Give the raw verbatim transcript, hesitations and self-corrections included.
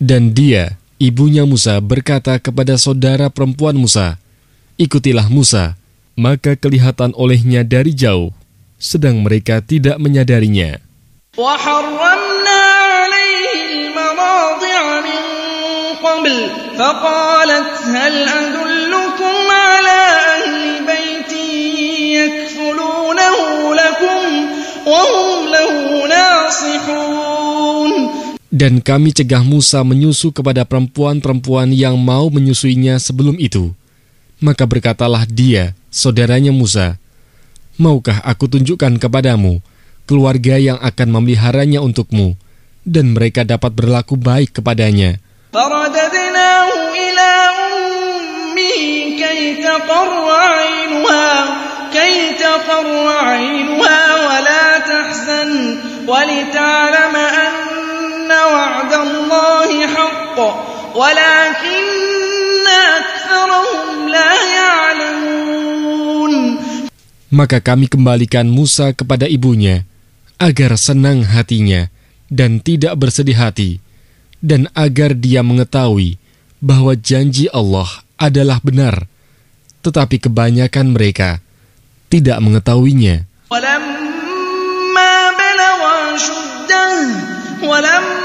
Dan dia, ibunya Musa, berkata kepada saudara perempuan Musa, "Ikutilah Musa." Maka kelihatan olehnya dari jauh, sedang mereka tidak menyadarinya. وَحَرَّمْنَا عَلَيْهِ الْمَرَاضِعَ مِنْ قَبْلُ فَقَالَتْ هَلْ أَدُلُّكُمْ عَلَى أَهْلِ بَيْتٍ يَكْفُلُونَهُ لَكُمْ وَهُمْ لَهُ نَاصِحُونَ. Dan kami cegah Musa menyusu kepada perempuan-perempuan yang mau menyusuinya sebelum itu. Maka berkatalah dia, saudaranya Musa, "Maukah aku tunjukkan kepadamu keluarga yang akan memeliharanya untukmu, dan mereka dapat berlaku baik kepadanya." فَرَدَدْنَاهُ إِلَى أُمِّهِ كَيْ تَقَرَّ عَيْنُهَا كَيْ تَقَرَّ عَيْنُهَا وَلَا تَحْزَنَ وَلِتَعْلَمَ أَنَّ وَعْدَ اللَّهِ حَقٌّ وَلَكِنَّ أَكْثَرَهُمْ لَا يَعْلَمُونَ. Maka kami kembalikan Musa kepada ibunya, agar senang hatinya dan tidak bersedih hati, dan agar dia mengetahui bahwa janji Allah adalah benar, tetapi kebanyakan mereka tidak mengetahuinya. وَلَمَّا بَلَغَ أَشُدَّهُ وَلَمَّا